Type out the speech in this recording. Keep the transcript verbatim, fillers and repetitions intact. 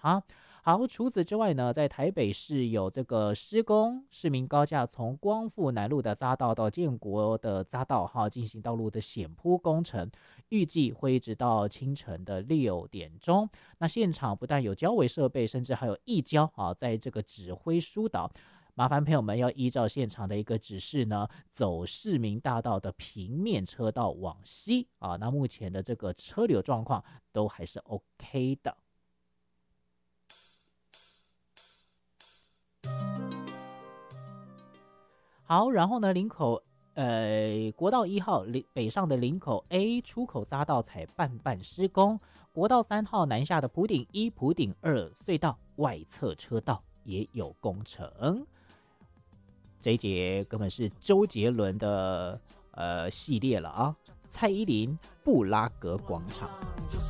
哈。好，除此之外呢，在台北市有这个施工市民高架从光复南路的匝道到建国的匝道哈，进行道路的险铺工程，预计会一直到清晨的六点钟。那现场不但有交维设备，甚至还有义交啊，在这个指挥疏导。麻烦朋友们要依照现场的一个指示呢，走市民大道的平面车道往西啊。那目前的这个车流状况都还是 OK 的。好，然后呢，林口呃国道一号北上的林口 A 出口匝道才半半施工，国道三号南下的埔顶一、埔顶二隧道外侧车道也有工程。这一节根本是周杰伦的呃系列了啊！蔡依林布拉格广场。